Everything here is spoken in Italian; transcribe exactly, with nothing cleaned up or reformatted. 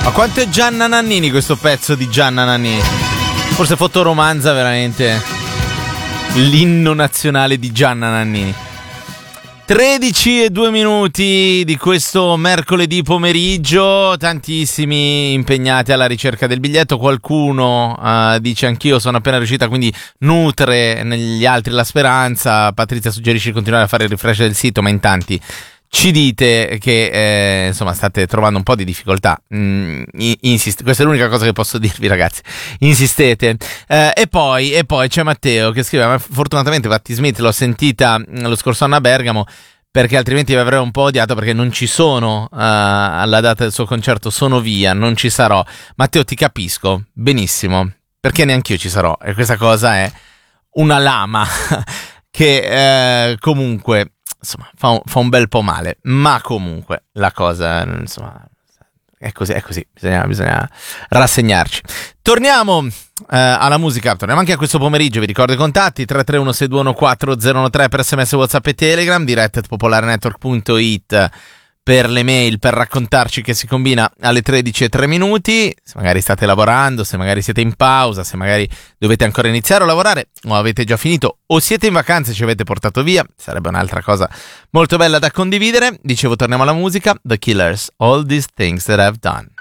Ma quanto è Gianna Nannini questo pezzo di Gianna Nannini? Forse fotoromanza veramente l'inno nazionale di Gianna Nannini. tredici e due minuti di questo mercoledì pomeriggio, tantissimi impegnati alla ricerca del biglietto, qualcuno uh, dice anch'io sono appena riuscita, quindi nutre negli altri la speranza. Patrizia suggerisce di continuare a fare il refresh del sito, ma in tanti ci dite che eh, insomma state trovando un po' di difficoltà. Mm, insist- questa è l'unica cosa che posso dirvi, ragazzi, insistete. Eh, e poi e poi c'è Matteo che scrive: ma fortunatamente Patti Smith l'ho sentita lo scorso anno a Bergamo, perché altrimenti vi avrei un po' odiato, perché non ci sono uh, alla data del suo concerto, sono via, non ci sarò. Matteo, ti capisco benissimo, perché neanch'io ci sarò, e questa cosa è una lama che eh, comunque insomma fa un, fa un bel po' male, ma comunque la cosa insomma è così, è così, bisogna, bisogna rassegnarci. Torniamo eh, alla musica, torniamo anche a questo pomeriggio. Vi ricordo i contatti: tre tre uno sei due uno quattro zero uno tre per sms, WhatsApp e Telegram, diretta at popolarenetwork punto it per le mail, per raccontarci che si combina alle tredici e tre minuti. Se magari state lavorando, se magari siete in pausa, se magari dovete ancora iniziare a lavorare o avete già finito o siete in vacanze e ci avete portato via, sarebbe un'altra cosa molto bella da condividere. Dicevo, torniamo alla musica. The Killers, All These Things That I've Done.